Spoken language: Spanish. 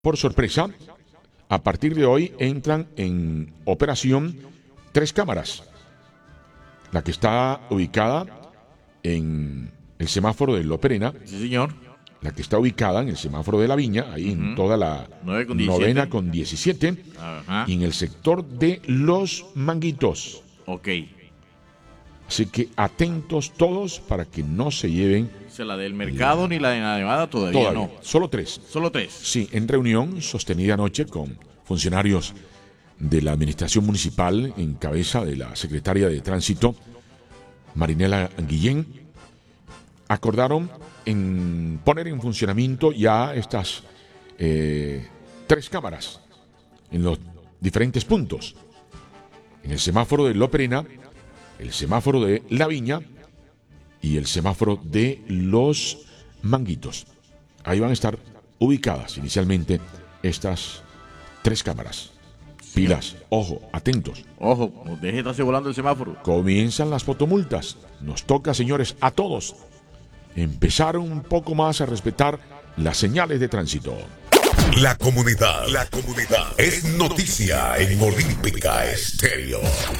Por sorpresa, a partir de hoy entran en operación 3 cámaras. La que está ubicada en el semáforo de Loperena, Sí, señor. la que está ubicada en el semáforo de La Viña, ahí en toda la 9,17. novena con 17, Ajá. y en el sector de Los Manguitos. Ok. Así que atentos todos para que no se lleven La del mercado ni la de la Nevada todavía no. Solo 3. Solo 3. Sí, en reunión sostenida anoche con funcionarios de la administración municipal en cabeza de la secretaria de Tránsito, Marinela Guillén, acordaron en poner en funcionamiento ya estas 3 cámaras en los diferentes puntos. En el semáforo de Loperena, el semáforo de La Viña y el semáforo de Los Manguitos. Ahí van a estar ubicadas inicialmente estas 3 cámaras. Pilas, ojo, atentos. Ojo, nos deje estarse volando el semáforo. Comienzan las fotomultas. Nos toca, señores, a todos empezar un poco más a respetar las señales de tránsito. La comunidad es noticia en Olímpica Estéreo.